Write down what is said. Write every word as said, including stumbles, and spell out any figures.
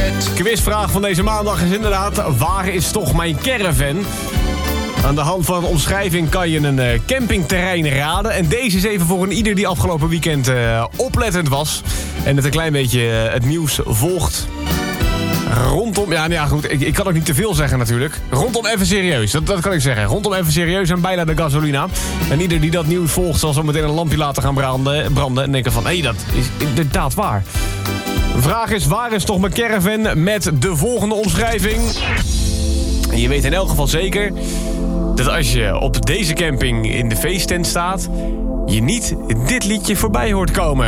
Quizvraag van deze maandag is inderdaad: waar is toch mijn caravan? Aan de hand van een omschrijving kan je een uh, campingterrein raden. En deze is even voor een ieder die afgelopen weekend uh, oplettend was. En het een klein beetje uh, het nieuws volgt. Rondom, ja, nou ja goed, ik, ik kan ook niet te veel zeggen natuurlijk. Rondom Even Serieus, dat, dat kan ik zeggen. Rondom Even Serieus en bijna de gasolina. En ieder die dat nieuws volgt zal zo meteen een lampje laten gaan branden, branden en denken van, hé, hey, dat is inderdaad waar. De vraag is: waar is toch mijn caravan met de volgende omschrijving? En je weet in elk geval zeker dat als je op deze camping in de feesttent staat, je niet dit liedje voorbij hoort komen.